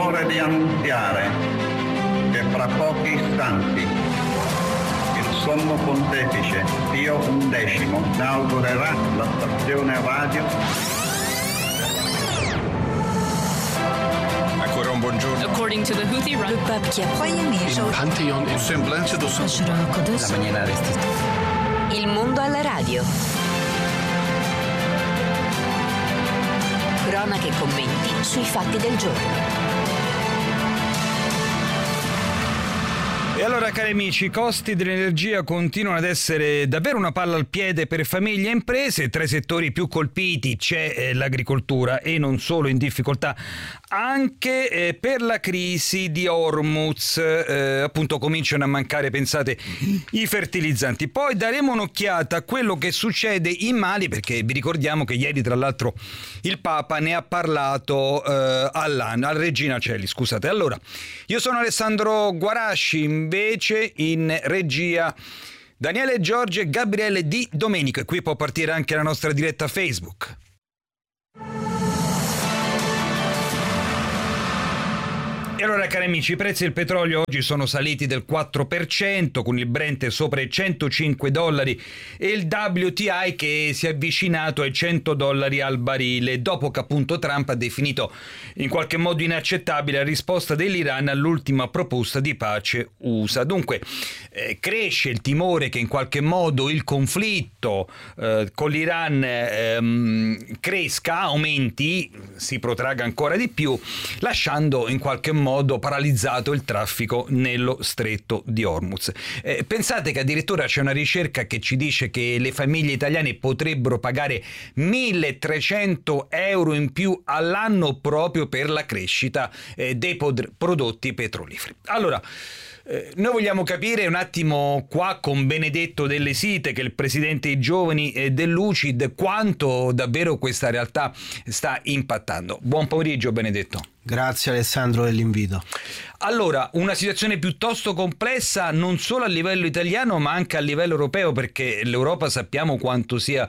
l'onore di annunziare che fra pochi istanti il Sommo Pontefice Pio XI inaugurerà la stazione radio. Ancora un buongiorno. According to the Houthi, le pape qui a Pantheon e semblance do La maniera Il mondo alla radio. Cronache e commenti sui fatti del giorno. E allora, cari amici, i costi dell'energia continuano ad essere davvero una palla al piede per famiglie e imprese. Tra i settori più colpiti c'è l'agricoltura, e non solo in difficoltà, anche per la crisi di Hormuz. Appunto cominciano a mancare, pensate, i fertilizzanti. Poi daremo un'occhiata a quello che succede in Mali, perché vi ricordiamo che ieri, tra l'altro, il Papa ne ha parlato al Regina Coeli, scusate. Allora, io sono Alessandro Guarasci, invece in regia Daniele Giorgi e Gabriele Di Domenico, e qui può partire anche la nostra diretta Facebook. E allora, cari amici, i prezzi del petrolio oggi sono saliti del 4%, con il Brent sopra i $105 e il WTI che si è avvicinato ai $100 al barile, dopo che appunto Trump ha definito in qualche modo inaccettabile la risposta dell'Iran all'ultima proposta di pace USA. Dunque cresce il timore che in qualche modo il conflitto con l'Iran cresca, aumenti, si protragga ancora di più, lasciando in qualche modo paralizzato il traffico nello stretto di Hormuz. Pensate che addirittura c'è una ricerca che ci dice che le famiglie italiane potrebbero pagare €1.300 in più all'anno proprio per la crescita dei prodotti petroliferi. Allora, noi vogliamo capire un attimo qua con Benedetto Delle Site, che è il presidente dei giovani dell'UCID, quanto davvero questa realtà sta impattando. Buon pomeriggio, Benedetto. Grazie Alessandro dell'invito. Allora, una situazione piuttosto complessa non solo a livello italiano ma anche a livello europeo, perché l'Europa sappiamo quanto sia,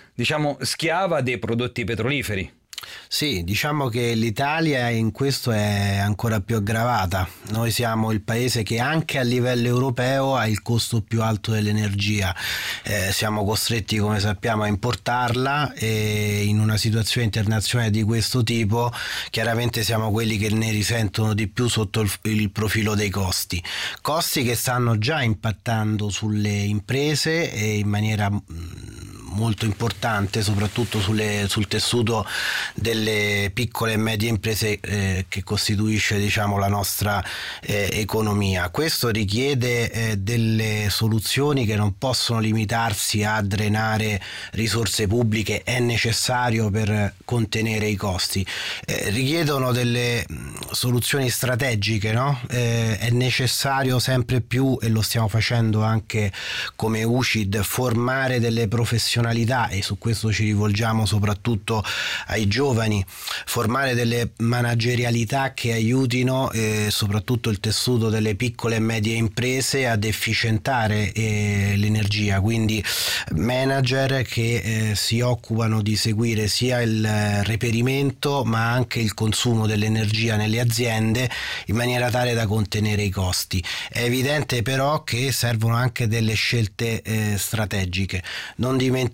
schiava dei prodotti petroliferi. Sì, diciamo che l'Italia in questo è ancora più aggravata. Noi siamo il paese che anche a livello europeo ha il costo più alto dell'energia. Siamo costretti, come sappiamo, a importarla, e in una situazione internazionale di questo tipo chiaramente siamo quelli che ne risentono di più sotto il profilo dei costi. Costi che stanno già impattando sulle imprese e in maniera molto importante, soprattutto sul tessuto delle piccole e medie imprese che costituisce la nostra economia. Questo richiede delle soluzioni che non possono limitarsi a drenare risorse pubbliche, è necessario per contenere i costi, richiedono delle soluzioni strategiche, no? È necessario sempre più, e lo stiamo facendo anche come UCID, formare delle professionalità, e su questo ci rivolgiamo soprattutto ai giovani, formare delle managerialità che aiutino soprattutto il tessuto delle piccole e medie imprese ad efficientare l'energia, quindi manager che si occupano di seguire sia il reperimento ma anche il consumo dell'energia nelle aziende in maniera tale da contenere i costi. È evidente però che servono anche delle scelte strategiche. Non dimentichiamoci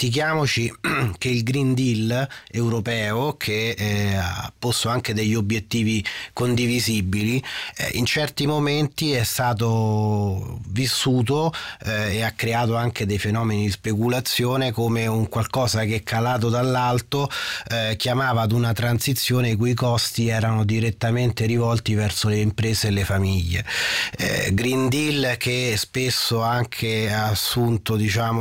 che il Green Deal europeo, che ha posto anche degli obiettivi condivisibili, in certi momenti è stato vissuto e ha creato anche dei fenomeni di speculazione come un qualcosa che, calato dall'alto, chiamava ad una transizione i cui costi erano direttamente rivolti verso le imprese e le famiglie. Green Deal che spesso anche ha assunto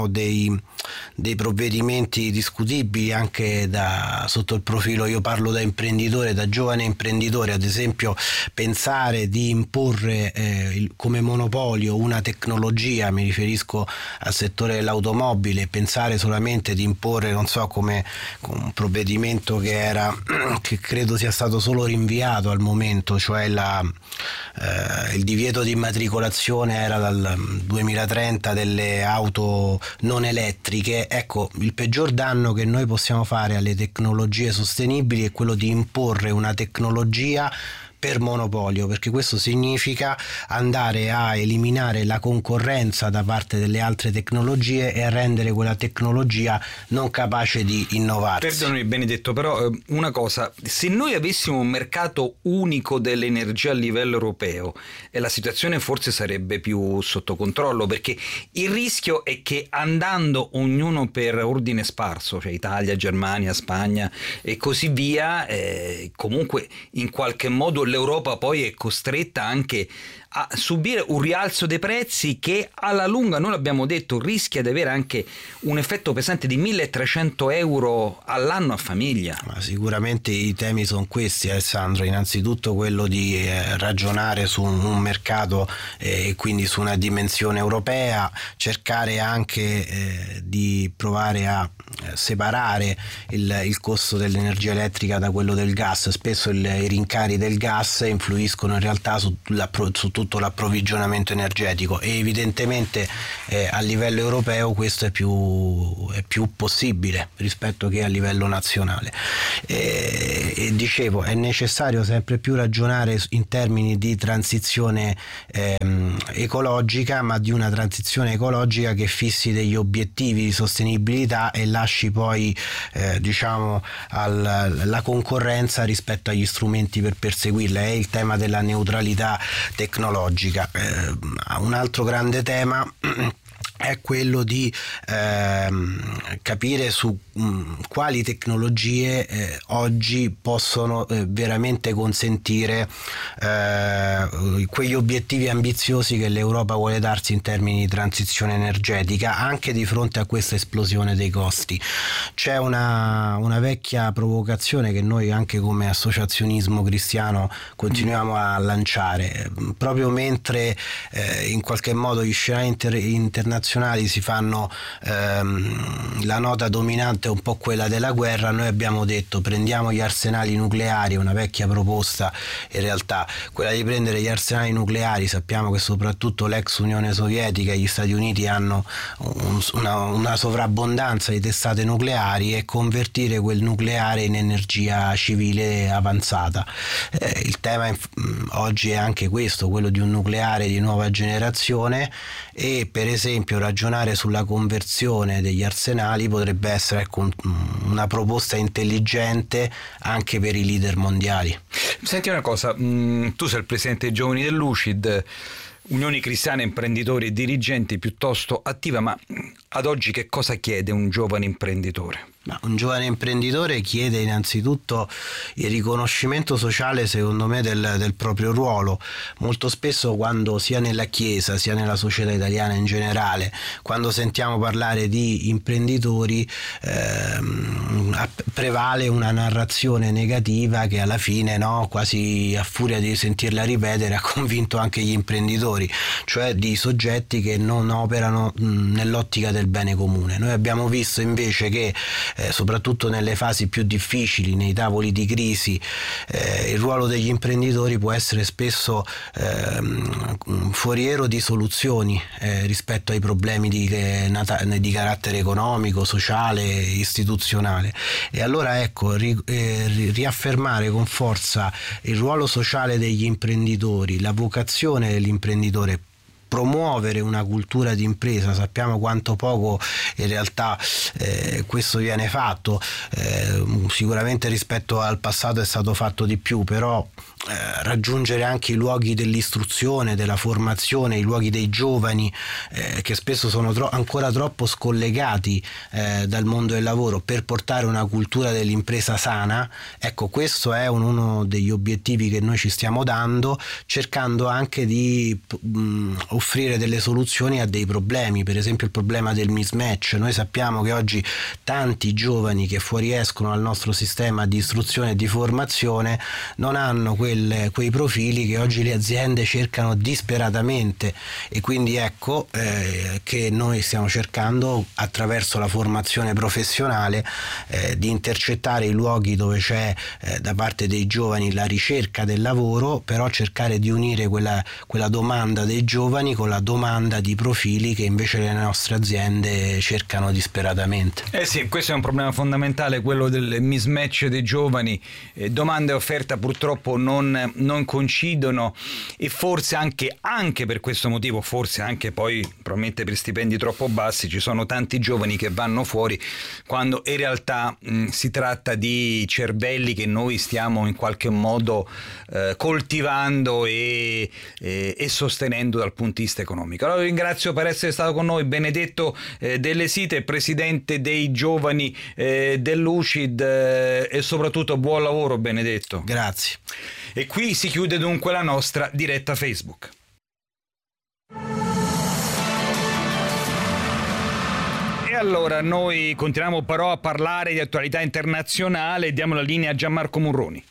dei provvedimenti discutibili anche sotto il profilo, io parlo da imprenditore, da giovane imprenditore, ad esempio pensare di imporre come monopolio una tecnologia, mi riferisco al settore dell'automobile, pensare solamente di imporre, non so, come un provvedimento che credo sia stato solo rinviato al momento, cioè il divieto di immatricolazione era dal 2030 delle auto non elettriche. Ecco, il peggior danno che noi possiamo fare alle tecnologie sostenibili è quello di imporre una tecnologia per monopolio, perché questo significa andare a eliminare la concorrenza da parte delle altre tecnologie e a rendere quella tecnologia non capace di innovarsi. Perdonami Benedetto, però una cosa, se noi avessimo un mercato unico dell'energia a livello europeo, la situazione forse sarebbe più sotto controllo, perché il rischio è che andando ognuno per ordine sparso, cioè Italia, Germania, Spagna e così via, comunque in qualche modo l'Europa poi è costretta anche a subire un rialzo dei prezzi che alla lunga, noi l'abbiamo detto, rischia di avere anche un effetto pesante di 1.300 euro all'anno a famiglia. Ma sicuramente i temi sono questi, Alessandro. Innanzitutto quello di ragionare su un mercato e quindi su una dimensione europea, cercare anche di provare a separare il costo dell'energia elettrica da quello del gas. Spesso i rincari del gas influiscono in realtà su tutto l'approvvigionamento energetico, e evidentemente a livello europeo questo è più possibile rispetto che a livello nazionale. E dicevo, è necessario sempre più ragionare in termini di transizione ecologica, ma di una transizione ecologica che fissi degli obiettivi di sostenibilità e lasci poi la concorrenza rispetto agli strumenti per perseguirla. È il tema della neutralità tecnologica. Un altro grande tema è quello di capire su quali tecnologie oggi possono veramente consentire quegli obiettivi ambiziosi che l'Europa vuole darsi in termini di transizione energetica, anche di fronte a questa esplosione dei costi. C'è una vecchia provocazione che noi anche come associazionismo cristiano continuiamo a lanciare, proprio mentre in qualche modo gli scenari internazionali si fanno la nota dominante è un po' quella della guerra. Noi abbiamo detto: prendiamo gli arsenali nucleari, una vecchia proposta in realtà, quella di prendere gli arsenali nucleari. Sappiamo che soprattutto l'ex Unione Sovietica e gli Stati Uniti hanno una sovrabbondanza di testate nucleari, e convertire quel nucleare in energia civile avanzata. Il tema oggi è anche questo, quello di un nucleare di nuova generazione, e per esempio ragionare sulla conversione degli arsenali potrebbe essere una proposta intelligente anche per i leader mondiali. Senti una cosa, tu sei il presidente dei giovani dell'UCID, Unioni Cristiane Imprenditori e Dirigenti piuttosto attiva, ma ad oggi che cosa chiede un giovane imprenditore? Ma un giovane imprenditore chiede innanzitutto il riconoscimento sociale, secondo me, del proprio ruolo. Molto spesso, quando sia nella Chiesa sia nella società italiana in generale, quando sentiamo parlare di imprenditori, prevale una narrazione negativa che alla fine, quasi a furia di sentirla ripetere, ha convinto anche gli imprenditori, cioè di soggetti che non operano nell'ottica del bene comune. Noi abbiamo visto invece che soprattutto nelle fasi più difficili, nei tavoli di crisi, il ruolo degli imprenditori può essere spesso foriero di soluzioni rispetto ai problemi di carattere economico, sociale, istituzionale. E allora riaffermare con forza il ruolo sociale degli imprenditori, la vocazione dell'imprenditore, promuovere una cultura di impresa. Sappiamo quanto poco in realtà questo viene fatto, sicuramente rispetto al passato è stato fatto di più, però raggiungere anche i luoghi dell'istruzione, della formazione, i luoghi dei giovani che spesso sono ancora troppo scollegati dal mondo del lavoro, per portare una cultura dell'impresa sana. Ecco, questo è uno degli obiettivi che noi ci stiamo dando, cercando anche di offrire delle soluzioni a dei problemi, per esempio il problema del mismatch. Noi sappiamo che oggi tanti giovani che fuoriescono al nostro sistema di istruzione e di formazione non hanno quei profili che oggi le aziende cercano disperatamente, e quindi che noi stiamo cercando attraverso la formazione professionale di intercettare i luoghi dove c'è da parte dei giovani la ricerca del lavoro, però cercare di unire quella domanda dei giovani giovani con la domanda di profili che invece le nostre aziende cercano disperatamente. Sì, questo è un problema fondamentale, quello del mismatch dei giovani. Domanda e offerta purtroppo non coincidono, e forse anche per questo motivo, forse anche poi probabilmente per stipendi troppo bassi, ci sono tanti giovani che vanno fuori, quando in realtà si tratta di cervelli che noi stiamo in qualche modo coltivando e sostenendo dal punto di vista economico. Allora ringrazio per essere stato con noi Benedetto Delle Site, presidente dei giovani dell'UCID, e soprattutto buon lavoro, Benedetto. Grazie. E qui si chiude dunque la nostra diretta Facebook. E allora noi continuiamo però a parlare di attualità internazionale e diamo la linea a Gianmarco Murroni.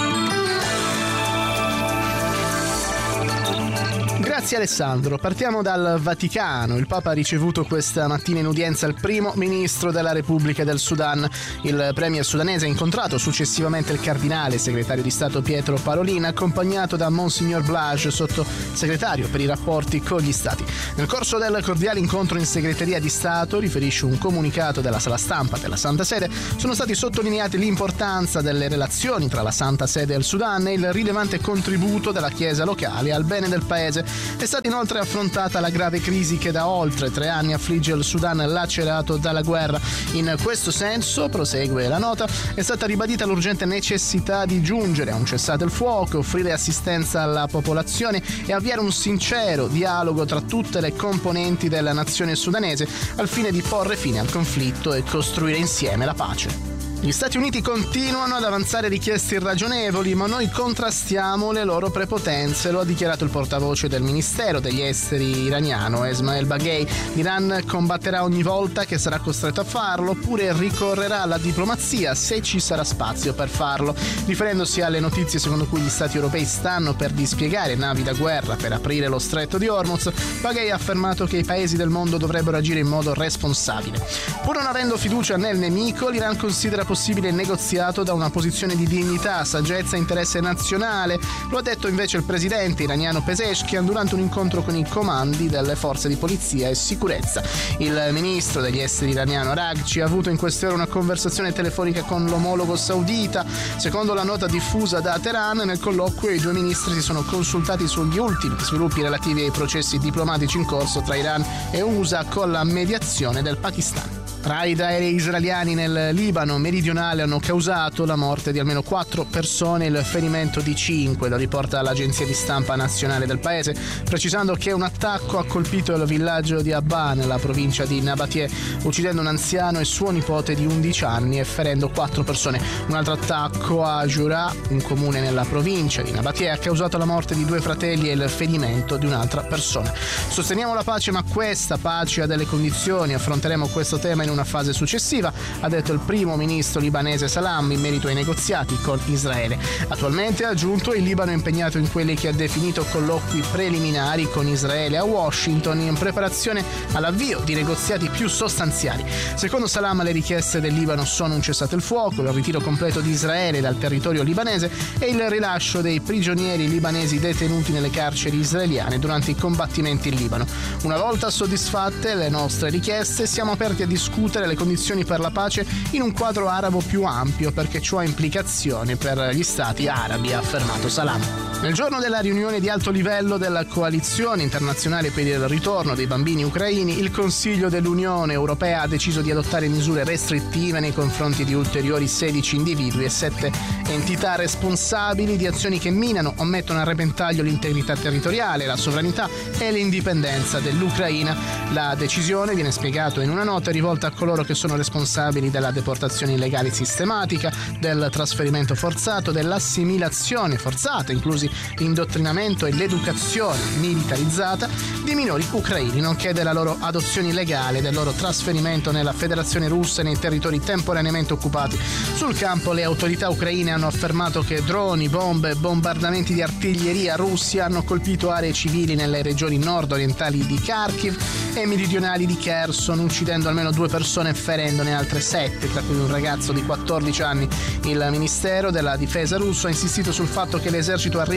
Grazie Alessandro. Partiamo dal Vaticano. Il Papa ha ricevuto questa mattina in udienza il primo ministro della Repubblica del Sudan. Il premier sudanese ha incontrato successivamente il cardinale segretario di Stato Pietro Parolin, accompagnato da Monsignor Blage, sottosegretario per i rapporti con gli Stati. Nel corso del cordiale incontro in segreteria di Stato, riferisce un comunicato della sala stampa della Santa Sede, sono stati sottolineati l'importanza delle relazioni tra la Santa Sede e il Sudan e il rilevante contributo della Chiesa locale al bene del paese. È stata inoltre affrontata la grave crisi che da oltre 3 anni affligge il Sudan lacerato dalla guerra. In questo senso, prosegue la nota, è stata ribadita l'urgente necessità di giungere a un cessate il fuoco, offrire assistenza alla popolazione e avviare un sincero dialogo tra tutte le componenti della nazione sudanese al fine di porre fine al conflitto e costruire insieme la pace. Gli Stati Uniti continuano ad avanzare richieste irragionevoli, ma noi contrastiamo le loro prepotenze, lo ha dichiarato il portavoce del Ministero degli Esteri iraniano, Esmail Baghei. L'Iran combatterà ogni volta che sarà costretto a farlo, oppure ricorrerà alla diplomazia se ci sarà spazio per farlo. Riferendosi alle notizie secondo cui gli Stati europei stanno per dispiegare navi da guerra per aprire lo stretto di Hormuz, Baghei ha affermato che i paesi del mondo dovrebbero agire in modo responsabile. Pur non avendo fiducia nel nemico, l'Iran considera possibile il negoziato da una posizione di dignità, saggezza e interesse nazionale. Lo ha detto invece il presidente iraniano Pezeshkian durante un incontro con i comandi delle forze di polizia e sicurezza. Il ministro degli esteri iraniano Araghchi ha avuto in queste ore una conversazione telefonica con l'omologo saudita. Secondo la nota diffusa da Teheran, nel colloquio i due ministri si sono consultati sugli ultimi sviluppi relativi ai processi diplomatici in corso tra Iran e USA con la mediazione del Pakistan. Raid aerei israeliani nel Libano meridionale hanno causato la morte di almeno 4 persone e il ferimento di 5, lo riporta l'agenzia di stampa nazionale del paese, precisando che un attacco ha colpito il villaggio di Abba nella provincia di Nabatie, uccidendo un anziano e suo nipote di 11 anni e ferendo 4 persone. Un altro attacco a Jura, un comune nella provincia di Nabatie, ha causato la morte di 2 fratelli e il ferimento di un'altra persona. Sosteniamo la pace, ma questa pace ha delle condizioni. Affronteremo questo tema in una fase successiva, ha detto il primo ministro libanese Salam in merito ai negoziati con Israele. Attualmente, ha aggiunto, il Libano è impegnato in quelli che ha definito colloqui preliminari con Israele a Washington in preparazione all'avvio di negoziati più sostanziali. Secondo Salam, le richieste del Libano sono un cessate il fuoco, il ritiro completo di Israele dal territorio libanese e il rilascio dei prigionieri libanesi detenuti nelle carceri israeliane durante i combattimenti in Libano. Una volta soddisfatte le nostre richieste, siamo aperti a discutere le condizioni per la pace in un quadro arabo più ampio, perché ciò ha implicazioni per gli stati arabi, ha affermato Salam. Nel giorno della riunione di alto livello della coalizione internazionale per il ritorno dei bambini ucraini, il Consiglio dell'Unione Europea ha deciso di adottare misure restrittive nei confronti di ulteriori 16 individui e 7 entità responsabili di azioni che minano o mettono a repentaglio l'integrità territoriale, la sovranità e l'indipendenza dell'Ucraina. La decisione, viene spiegato in una nota, è rivolta a coloro che sono responsabili della deportazione illegale sistematica, del trasferimento forzato, dell'assimilazione forzata, inclusi l'indottrinamento e l'educazione militarizzata di minori ucraini, nonché della loro adozione illegale, del loro trasferimento nella Federazione Russa e nei territori temporaneamente occupati. Sul campo le autorità ucraine hanno affermato che droni, bombe e bombardamenti di artiglieria russi hanno colpito aree civili nelle regioni nord-orientali di Kharkiv e meridionali di Kherson, uccidendo almeno 2 persone e ferendone altre 7, tra cui un ragazzo di 14 anni. Il Ministero della Difesa russo ha insistito sul fatto che l'esercito ha reso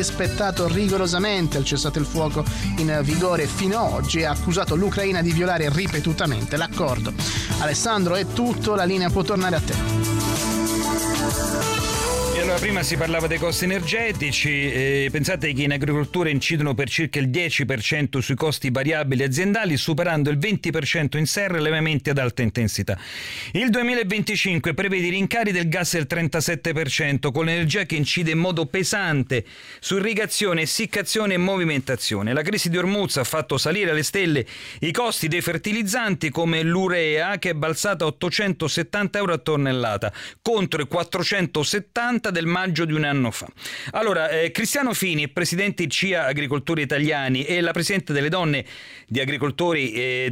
rispettato rigorosamente il cessate il fuoco in vigore fino ad oggi e ha accusato l'Ucraina di violare ripetutamente l'accordo. Alessandro, è tutto, la linea può tornare a te. E allora, prima si parlava dei costi energetici, pensate che in agricoltura incidono per circa il 10% sui costi variabili aziendali, superando il 20% in serra e allevamenti ad alta intensità. Il 2025 prevede i rincari del gas del 37%, con l'energia che incide in modo pesante su irrigazione, essiccazione e movimentazione. La crisi di Hormuz ha fatto salire alle stelle i costi dei fertilizzanti come l'urea, che è balzata a 870 euro a tonnellata, contro i 470 del maggio di un anno fa. Allora, Cristiano Fini, presidente CIA Agricoltori Italiani, e la presidente delle donne di agricoltori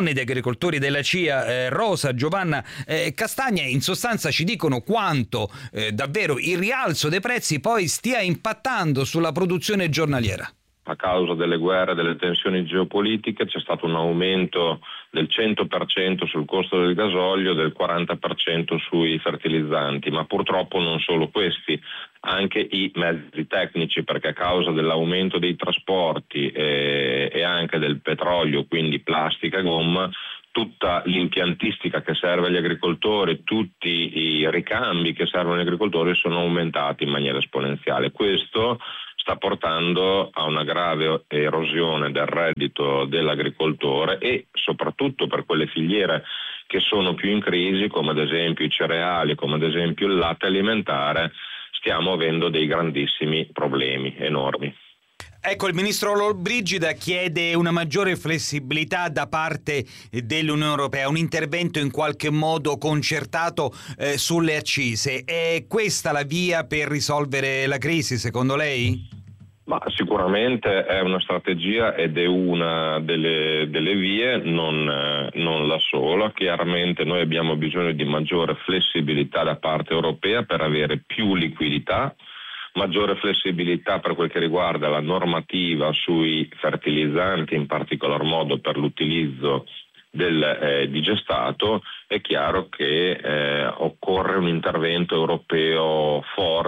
della CIA, Rosa Giovanna Castagna, in sostanza ci dicono quanto davvero il rialzo dei prezzi poi stia impattando sulla produzione giornaliera. A causa delle guerre e delle tensioni geopolitiche c'è stato un aumento del 100% sul costo del gasolio, del 40% sui fertilizzanti, ma purtroppo non solo questi, anche i mezzi tecnici, perché a causa dell'aumento dei trasporti e anche del petrolio, quindi plastica e gomma, tutta l'impiantistica che serve agli agricoltori, tutti i ricambi che servono agli agricoltori sono aumentati in maniera esponenziale. Questo sta portando a una grave erosione del reddito dell'agricoltore e soprattutto per quelle filiere che sono più in crisi, come ad esempio i cereali, come ad esempio il latte alimentare, stiamo avendo dei grandissimi problemi enormi. Ecco, il ministro Lollobrigida chiede una maggiore flessibilità da parte dell'Unione Europea, un intervento in qualche modo concertato sulle accise. È questa la via per risolvere la crisi, secondo lei? Ma sicuramente è una strategia ed è una delle vie, non la sola. Chiaramente noi abbiamo bisogno di maggiore flessibilità da parte europea per avere più liquidità, maggiore flessibilità per quel che riguarda la normativa sui fertilizzanti, in particolar modo per l'utilizzo del digestato. È chiaro che occorre un intervento europeo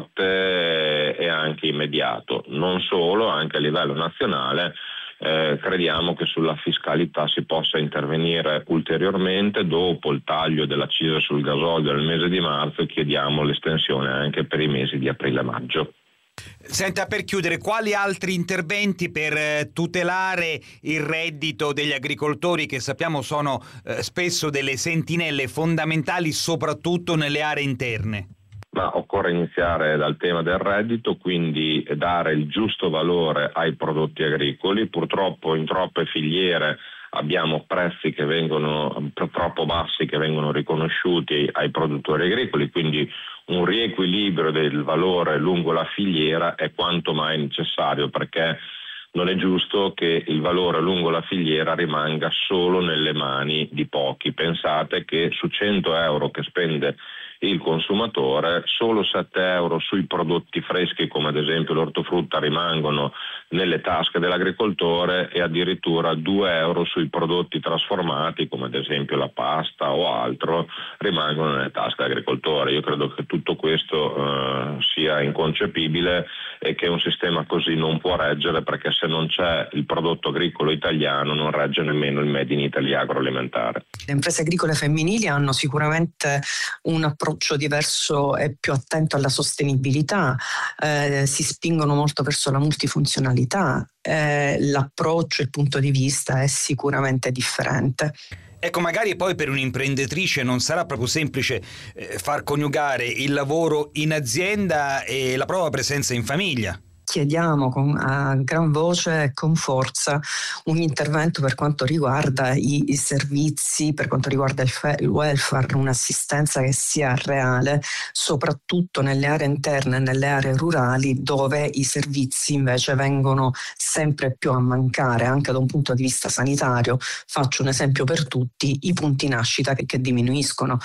forte e anche immediato. Non solo, anche a livello nazionale crediamo che sulla fiscalità si possa intervenire ulteriormente. Dopo il taglio dell'accisa sul gasolio nel mese di marzo chiediamo l'estensione anche per i mesi di aprile e maggio. Senta, per chiudere, quali altri interventi per tutelare il reddito degli agricoltori, che sappiamo sono spesso delle sentinelle fondamentali soprattutto nelle aree interne? Ma occorre iniziare dal tema del reddito, quindi dare il giusto valore ai prodotti agricoli. Purtroppo in troppe filiere abbiamo prezzi che vengono troppo bassi, che vengono riconosciuti ai produttori agricoli, quindi un riequilibrio del valore lungo la filiera è quanto mai necessario, perché non è giusto che il valore lungo la filiera rimanga solo nelle mani di pochi. Pensate che su 100 euro che spende il consumatore, solo 7 euro sui prodotti freschi come ad esempio l'ortofrutta rimangono nelle tasche dell'agricoltore e addirittura 2 euro sui prodotti trasformati come ad esempio la pasta o altro rimangono nelle tasche dell'agricoltore. Io credo che tutto questo sia inconcepibile e che un sistema così non può reggere, perché se non c'è il prodotto agricolo italiano non regge nemmeno il Made in Italy agroalimentare. Le imprese agricole femminili hanno sicuramente un approccio diverso e più attento alla sostenibilità, si spingono molto verso la multifunzionalità, l'approccio, il punto di vista è sicuramente differente. Ecco, magari poi per un'imprenditrice non sarà proprio semplice far coniugare il lavoro in azienda e la propria presenza in famiglia. Chiediamo a gran voce e con forza un intervento per quanto riguarda i servizi, per quanto riguarda il welfare, un'assistenza che sia reale, soprattutto nelle aree interne e nelle aree rurali, dove i servizi invece vengono sempre più a mancare, anche da un punto di vista sanitario. Faccio un esempio per tutti: i punti nascita che diminuiscono.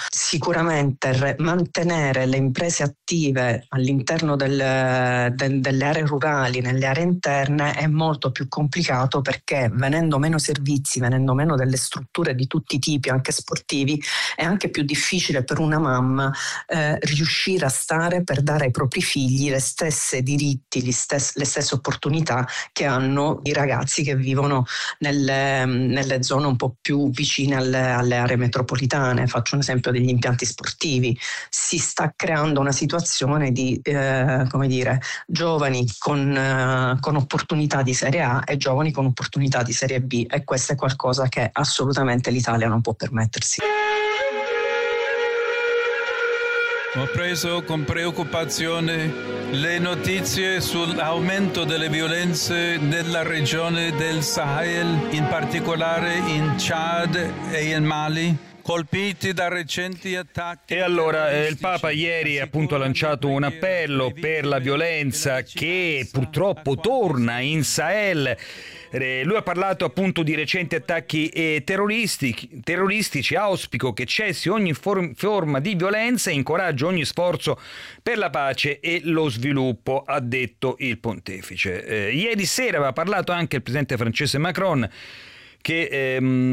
Sicuramente mantenere le imprese attive all'interno delle aree rurali rurali, nelle aree interne, è molto più complicato, perché venendo meno servizi, venendo meno delle strutture di tutti i tipi, anche sportivi, è anche più difficile per una mamma riuscire a stare per dare ai propri figli le stesse diritti, le stesse opportunità che hanno i ragazzi che vivono nelle zone un po' più vicine alle aree metropolitane. Faccio un esempio degli impianti sportivi. Si sta creando una situazione di giovani con opportunità di Serie A e giovani con opportunità di Serie B, e questo è qualcosa che assolutamente l'Italia non può permettersi. Ho preso con preoccupazione le notizie sull'aumento delle violenze nella regione del Sahel, in particolare in Chad e in Mali, colpiti da recenti attacchi. E allora il Papa ieri appunto ha lanciato un appello per la violenza che purtroppo torna in Sahel. Lui ha parlato appunto di recenti attacchi terroristici. Auspico che cessi ogni forma di violenza e incoraggio ogni sforzo per la pace e lo sviluppo, ha detto il pontefice. Ieri sera aveva parlato anche il presidente francese Macron, che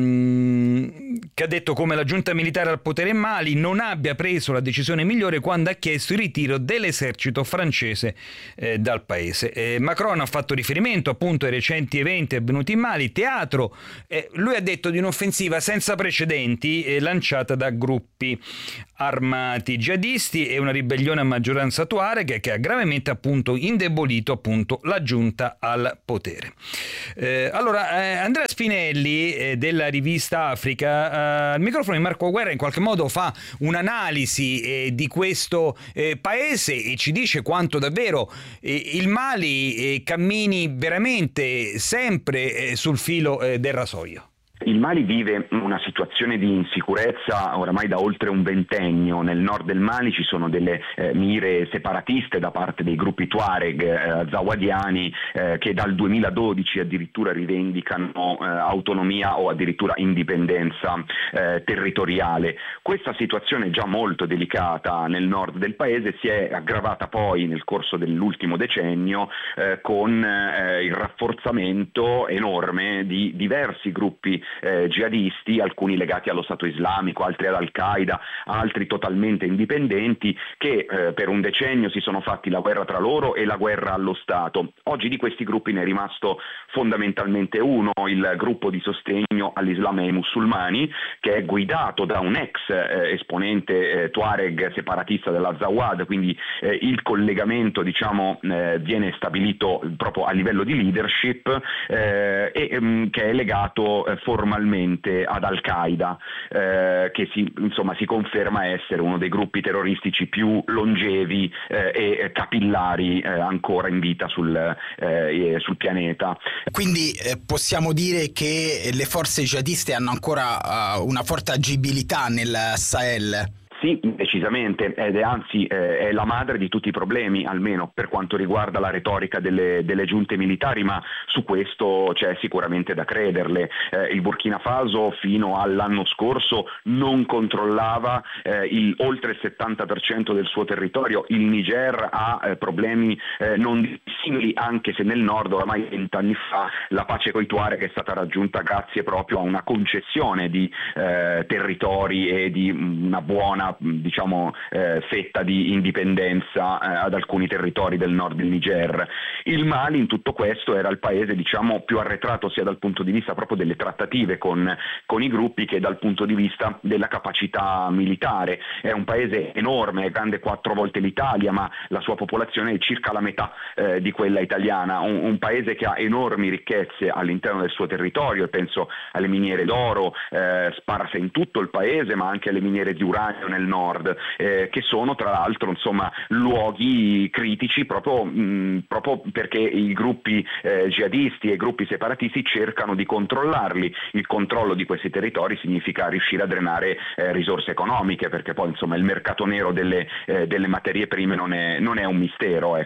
ha detto come la giunta militare al potere in Mali non abbia preso la decisione migliore quando ha chiesto il ritiro dell'esercito francese dal paese. Macron ha fatto riferimento appunto ai recenti eventi avvenuti in Mali, teatro, lui ha detto di un'offensiva senza precedenti lanciata da gruppi armati jihadisti e una ribellione a maggioranza Tuareg che ha gravemente appunto indebolito appunto la giunta al potere. Allora Andrea Spinelli della rivista Africa, al microfono di Marco Guerra, in qualche modo fa un'analisi di questo paese e ci dice quanto davvero il Mali cammini veramente sempre sul filo del rasoio. Il Mali vive una situazione di insicurezza oramai da oltre un ventennio. Nel nord del Mali ci sono delle mire separatiste da parte dei gruppi Tuareg zawadiani che dal 2012 addirittura rivendicano autonomia o addirittura indipendenza territoriale. Questa situazione già molto delicata nel nord del paese si è aggravata poi nel corso dell'ultimo decennio con il rafforzamento enorme di diversi gruppi jihadisti, alcuni legati allo Stato Islamico, altri ad Al-Qaeda, altri totalmente indipendenti, che per un decennio si sono fatti la guerra tra loro e la guerra allo Stato. Oggi di questi gruppi ne è rimasto fondamentalmente uno, il gruppo di sostegno all'Islam e ai musulmani, che è guidato da un ex esponente Tuareg separatista dell'Azawad, quindi il collegamento viene stabilito proprio a livello di leadership che è legato formalmente ad Al-Qaeda, che si conferma essere uno dei gruppi terroristici più longevi e capillari ancora in vita sul pianeta. Quindi possiamo dire che le forze jihadiste hanno ancora una forte agibilità nel Sahel? Sì, decisamente, ed è la madre di tutti i problemi, almeno per quanto riguarda la retorica delle giunte militari, ma su questo c'è sicuramente da crederle. Il Burkina Faso fino all'anno scorso non controllava oltre il 70% del suo territorio. Il Niger ha problemi non simili, anche se nel nord oramai 20 anni fa la pace coi Tuareg è stata raggiunta grazie proprio a una concessione di territori e di una buona fetta di indipendenza ad alcuni territori del nord del Niger. Il Mali in tutto questo era il paese più arretrato sia dal punto di vista proprio delle trattative con i gruppi che dal punto di vista della capacità militare. È un paese enorme, è grande 4 volte l'Italia, ma la sua popolazione è circa la metà di quella italiana, un paese che ha enormi ricchezze all'interno del suo territorio, penso alle miniere d'oro sparse in tutto il paese, ma anche alle miniere di uranio nel nord, che sono tra l'altro luoghi critici proprio perché i gruppi jihadisti e i gruppi separatisti cercano di controllarli. Il controllo di questi territori significa riuscire a drenare risorse economiche, perché poi il mercato nero delle materie prime non è un mistero, ecco.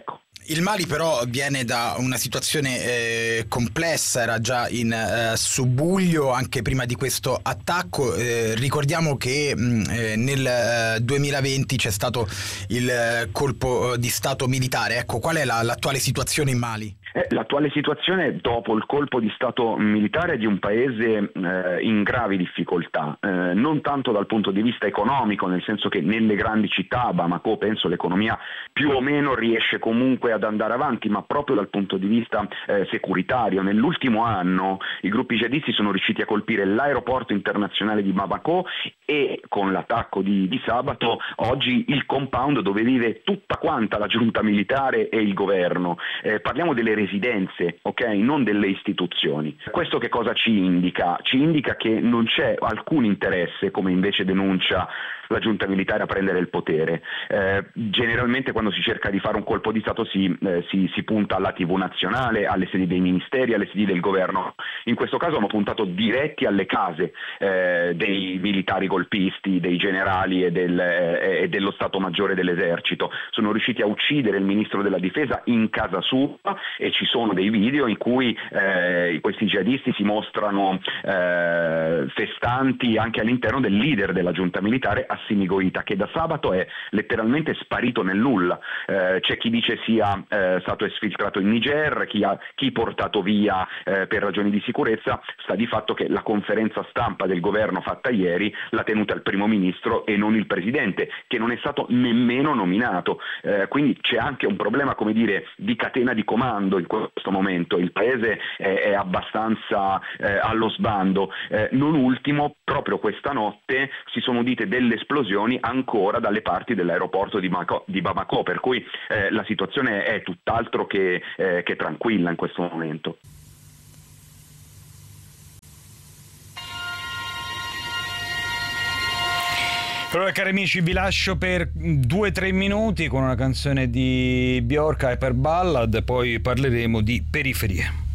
Il Mali però viene da una situazione complessa, era già in subbuglio anche prima di questo attacco. Ricordiamo che nel 2020 c'è stato il colpo di stato militare. Ecco, qual è l'attuale situazione in Mali? L'attuale situazione dopo il colpo di stato militare di un paese in gravi difficoltà, non tanto dal punto di vista economico, nel senso che nelle grandi città, Bamako penso l'economia più o meno riesce comunque ad andare avanti, ma proprio dal punto di vista securitario. Nell'ultimo anno i gruppi jihadisti sono riusciti a colpire l'aeroporto internazionale di Bamako e con l'attacco di sabato oggi il compound dove vive tutta quanta la giunta militare e il governo. Parliamo delle residenze, ok? Non delle istituzioni. Questo che cosa ci indica? Ci indica che non c'è alcun interesse, come invece denuncia la giunta militare, a prendere il potere. Generalmente quando si cerca di fare un colpo di Stato si punta alla TV nazionale, alle sedi dei ministeri, alle sedi del governo. In questo caso hanno puntato diretti alle case dei militari golpisti, dei generali e dello Stato Maggiore dell'esercito. Sono riusciti a uccidere il ministro della difesa in casa sua e ci sono dei video in cui questi jihadisti si mostrano festanti anche all'interno del leader della giunta militare, Assimi Goïta, che da sabato è letteralmente sparito nel nulla. C'è chi dice sia stato esfiltrato in Niger, chi portato via per ragioni di sicurezza. Sta di fatto che la conferenza stampa del governo fatta ieri l'ha tenuta il primo ministro e non il presidente, che non è stato nemmeno nominato. Quindi c'è anche un problema, come dire, di catena di comando in questo momento. Il paese è abbastanza allo sbando. Non ultimo, proprio questa notte si sono udite delle esplosioni ancora dalle parti dell'aeroporto di Bamako, per cui la situazione è tutt'altro che tranquilla in questo momento. Allora, cari amici, vi lascio per 2-3 minuti con una canzone di Bjork, Hyper Ballad, poi parleremo di periferie.